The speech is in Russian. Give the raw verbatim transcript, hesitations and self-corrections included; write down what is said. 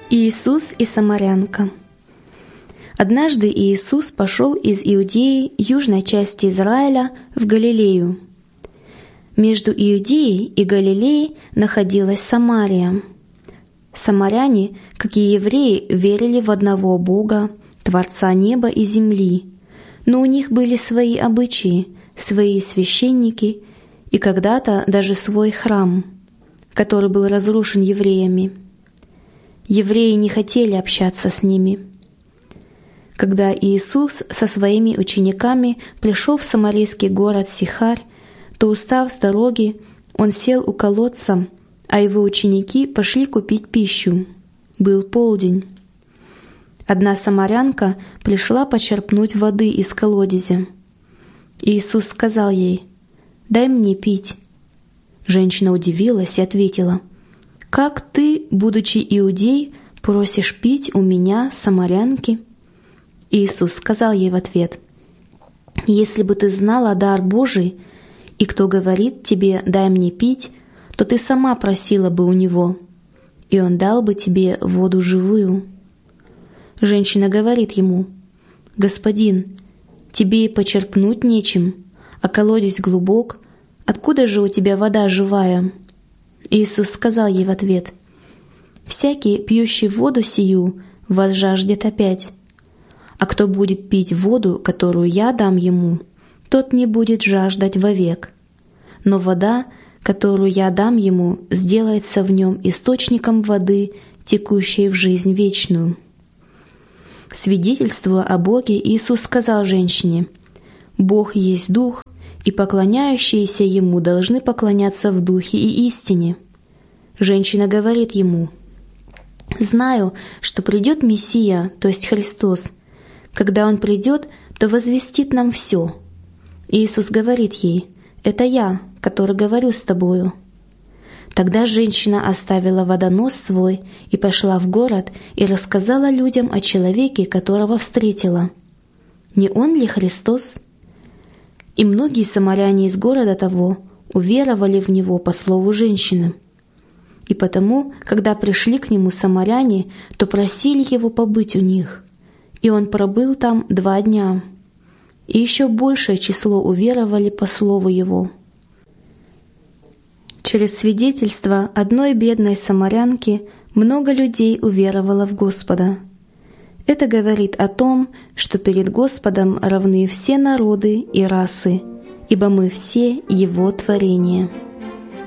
Иисус и самарянка. Однажды Иисус пошел из Иудеи, южной части Израиля, в Галилею. Между Иудеей и Галилеей находилась Самария. Самаряне, как и евреи, верили в одного Бога, Творца неба и земли, но у них были свои обычаи, свои священники и когда-то даже свой храм, который был разрушен евреями. Евреи не хотели общаться с ними. Когда Иисус со своими учениками пришел в самарийский город Сихарь, то, устав с дороги, он сел у колодца, а его ученики пошли купить пищу. Был полдень. Одна самарянка пришла почерпнуть воды из колодезя. Иисус сказал ей: «Дай мне пить». Женщина удивилась и ответила: «Как ты, будучи иудей, просишь пить у меня, самарянки?» Иисус сказал ей в ответ: «Если бы ты знала дар Божий, и кто говорит тебе: дай мне пить, то ты сама просила бы у него, и он дал бы тебе воду живую». Женщина говорит ему: «Господин, тебе и почерпнуть нечем, а колодец глубок, откуда же у тебя вода живая?» Иисус сказал ей в ответ: «Всякий, пьющий воду сию, возжаждет опять. А кто будет пить воду, которую я дам ему, тот не будет жаждать вовек. Но вода, которую я дам ему, сделается в нем источником воды, текущей в жизнь вечную». Свидетельствуя о Боге, Иисус сказал женщине: «Бог есть Дух, и поклоняющиеся Ему должны поклоняться в Духе и истине». Женщина говорит Ему: «Знаю, что придет Мессия, то есть Христос. Когда Он придет, то возвестит нам все». Иисус говорит ей: «Это я, который говорю с тобою». Тогда женщина оставила водонос свой и пошла в город и рассказала людям о человеке, которого встретила. Не он ли Христос? И многие самаряне из города того уверовали в него по слову женщины. И потому, когда пришли к нему самаряне, то просили его побыть у них, и он пробыл там два дня. И еще большее число уверовали по слову его. Через свидетельство одной бедной самарянки много людей уверовало в Господа. Это говорит о том, что перед Господом равны все народы и расы, ибо мы все Его творение.